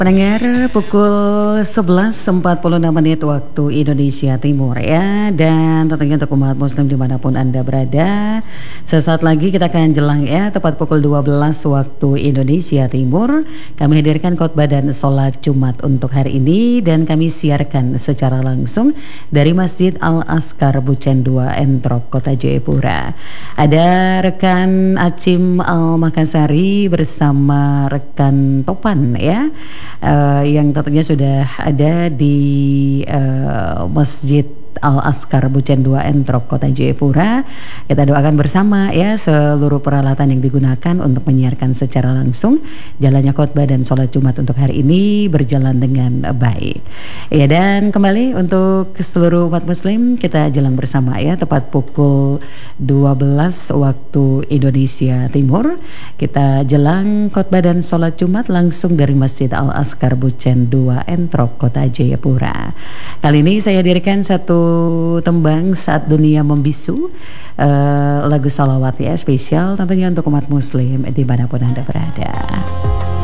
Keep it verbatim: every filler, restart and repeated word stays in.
Pendengar, pukul sebelas empat puluh enam menit waktu Indonesia Timur ya. Dan tentunya untuk umat muslim dimanapun Anda berada, sesaat lagi kita akan jelang ya, tepat pukul dua belas waktu Indonesia Timur. Kami hadirkan khotbah dan sholat Jumat untuk hari ini, dan kami siarkan secara langsung dari Masjid Al-Azkar Bucen dua Entrok, Kota Jayapura. Ada rekan Acim Al-Makassari bersama rekan Topan ya, Uh, yang tentunya sudah ada di uh, Masjid Al-Azkar Bucen dua Entrok, Kota Jayapura. Kita doakan bersama ya seluruh peralatan yang digunakan untuk menyiarkan secara langsung jalannya khotbah dan sholat Jumat untuk hari ini berjalan dengan baik. Ya, dan kembali untuk seluruh umat muslim kita jalan bersama ya, tepat pukul dua belas waktu Indonesia Timur. Kita jelang khotbah dan sholat Jumat langsung dari Masjid Al-Azkar Bucen dua Entrok, Kota Jayapura. Kali ini saya hadirkan satu tembang Saat Dunia Membisu, uh, lagu salawat ya, spesial tentunya untuk umat muslim dimanapun Anda berada.